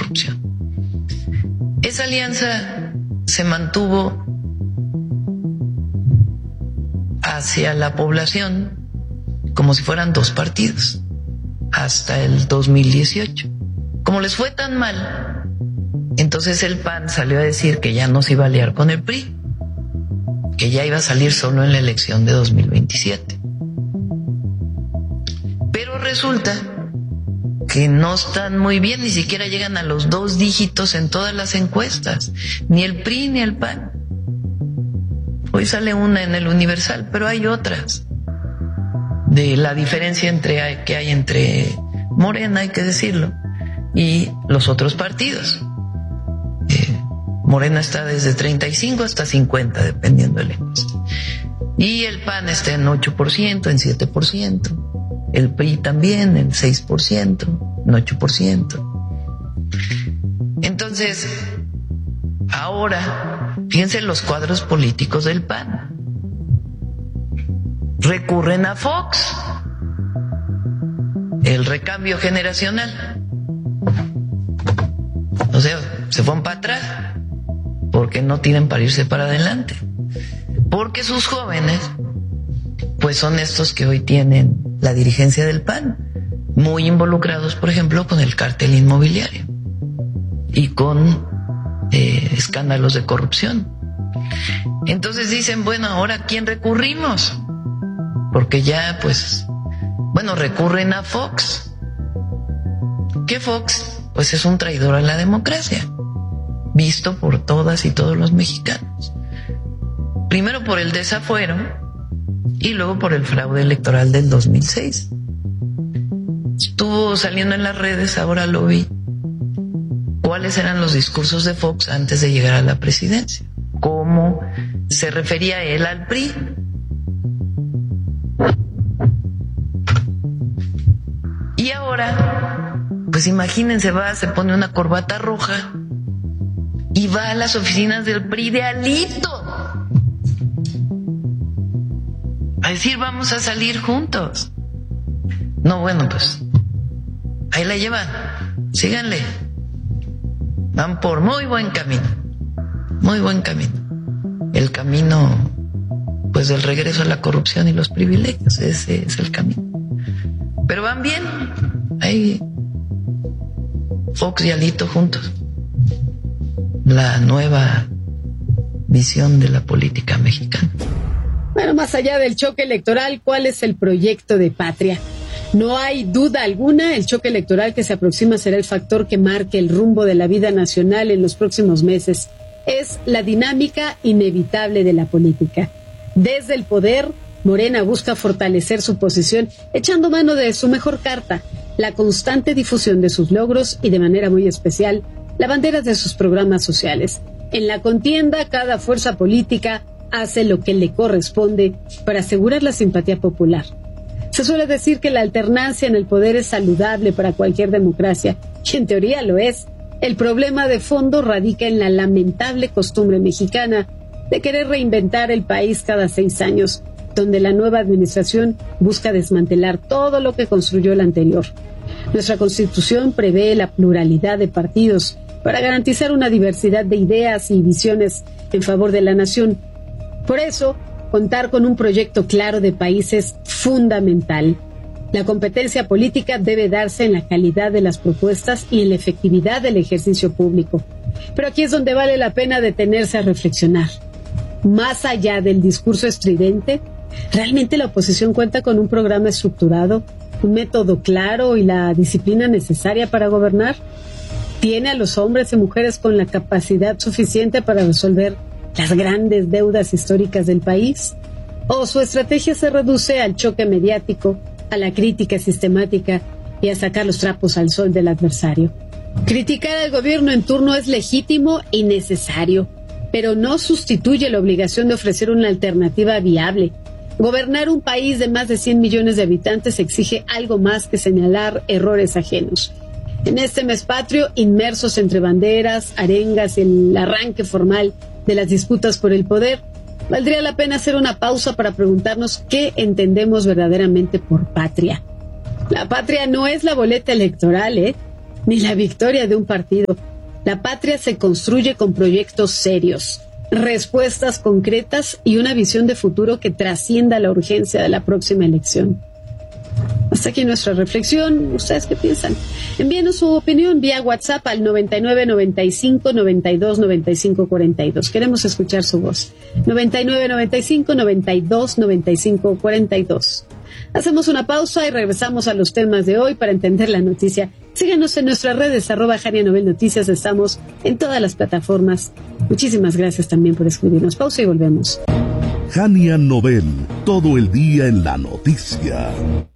corrupción. Esa alianza se mantuvo hacia la población como si fueran dos partidos hasta el 2018. Como les fue tan mal, entonces el PAN salió a decir que ya no se iba a aliar con el PRI, que ya iba a salir solo en la elección de 2027. Pero resulta que no están muy bien, ni siquiera llegan a los 2 dígitos en todas las encuestas, ni el PRI ni el PAN. Hoy sale una en el Universal, pero hay otras de la diferencia que hay entre Morena, hay que decirlo, y los otros partidos. Morena está desde 35 hasta 50, dependiendo de la encuesta. Y el PAN está en 8%, en 7%. El PRI también en 6%, en 8%. Entonces, ahora, fíjense los cuadros políticos del PAN. Recurren a Fox, el recambio generacional. O sea, se fueron para atrás porque no tienen para irse para adelante. Porque sus jóvenes, pues son estos que hoy tienen la dirigencia del PAN, muy involucrados, por ejemplo, con el cártel inmobiliario y con escándalos de corrupción. Entonces dicen, bueno, ¿ahora a quién recurrimos? Porque ya, pues, bueno, recurren a Fox. ¿Qué Fox? Pues es un traidor a la democracia, visto por todas y todos los mexicanos. Primero por el desafuero y luego por el fraude electoral del 2006. Estuvo saliendo en las redes, ahora lo vi, cuáles eran los discursos de Fox antes de llegar a la presidencia, cómo se refería él al PRI. Y ahora, pues imagínense, se pone una corbata roja y va a las oficinas del PRI de Alito a decir, vamos a salir juntos. No, bueno, pues ahí la llevan, síganle. Van por muy buen camino, muy buen camino. El camino, pues, del regreso a la corrupción y los privilegios, ese es el camino. Pero van bien, ahí Fox y Alito juntos. La nueva visión de la política mexicana. Bueno, más allá del choque electoral, ¿cuál es el proyecto de patria? No hay duda alguna, el choque electoral que se aproxima será el factor que marque el rumbo de la vida nacional en los próximos meses. Es la dinámica inevitable de la política. Desde el poder, Morena busca fortalecer su posición echando mano de su mejor carta, la constante difusión de sus logros y, de manera muy especial, la bandera de sus programas sociales. En la contienda, cada fuerza política hace lo que le corresponde para asegurar la simpatía popular. Se suele decir que la alternancia en el poder es saludable para cualquier democracia, y en teoría lo es. El problema de fondo radica en la lamentable costumbre mexicana de querer reinventar el país cada 6 años, donde la nueva administración busca desmantelar todo lo que construyó la anterior. Nuestra Constitución prevé la pluralidad de partidos para garantizar una diversidad de ideas y visiones en favor de la nación. Por eso, contar con un proyecto claro de país es fundamental. La competencia política debe darse en la calidad de las propuestas y en la efectividad del ejercicio público. Pero aquí es donde vale la pena detenerse a reflexionar. Más allá del discurso estridente, ¿realmente la oposición cuenta con un programa estructurado, un método claro y la disciplina necesaria para gobernar? ¿Tiene a los hombres y mujeres con la capacidad suficiente para resolver las grandes deudas históricas del país? ¿O su estrategia se reduce al choque mediático, a la crítica sistemática y a sacar los trapos al sol del adversario? Criticar al gobierno en turno es legítimo y necesario, pero no sustituye la obligación de ofrecer una alternativa viable. Gobernar un país de más de 100 millones de habitantes exige algo más que señalar errores ajenos. En este mes patrio, inmersos entre banderas, arengas y el arranque formal de las disputas por el poder, valdría la pena hacer una pausa para preguntarnos qué entendemos verdaderamente por patria. La patria no es la boleta electoral, ni la victoria de un partido. La patria se construye con proyectos serios, respuestas concretas y una visión de futuro que trascienda la urgencia de la próxima elección. Hasta aquí nuestra reflexión. ¿Ustedes qué piensan? Envíenos su opinión vía WhatsApp al 99 95 92 95 42. Queremos escuchar su voz. 99 95 92 95 42. Hacemos una pausa y regresamos a los temas de hoy para entender la noticia. Síganos en nuestras redes, @Jania Novel Noticias. Estamos en todas las plataformas. Muchísimas gracias también por escribirnos. Pausa y volvemos. Jania Novel, todo el día en la noticia.